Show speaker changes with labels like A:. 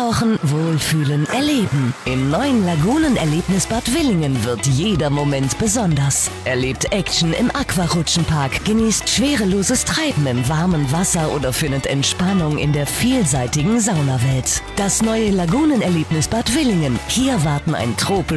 A: Eintauchen, wohlfühlen, erleben. Im neuen Lagunenerlebnisbad Willingen wird jeder Moment besonders. Erlebt Action im Aquarutschenpark, genießt schwereloses Treiben im warmen Wasser oder findet Entspannung in der vielseitigen Saunawelt. Das neue Lagunenerlebnisbad Willingen. Hier warten ein tropisches